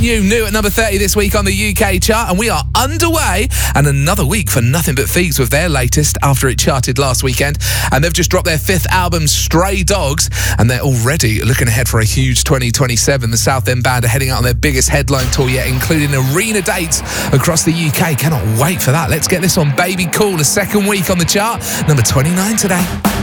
New at number 30 this week on the UK chart, and we are underway, and another week for Nothing But Thieves with their latest after it charted last weekend. And they've just dropped their 5th album, Stray Dogs, and they're already looking ahead for a huge 2027. The Southend Band are heading out on their biggest headline tour yet, including arena dates across the UK. Cannot wait for that. Let's get this on Baby Cool, the second week on the chart, number 29 today.